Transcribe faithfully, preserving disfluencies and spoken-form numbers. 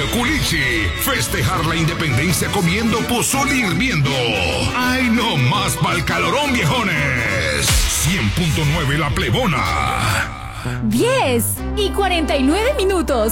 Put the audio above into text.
Barrio Culichi. Festejar la independencia comiendo pozole hirviendo. ¡Ay, no más pa'l calorón, viejones! cien punto nueve La Plebona. diez y cuarenta y nueve minutos.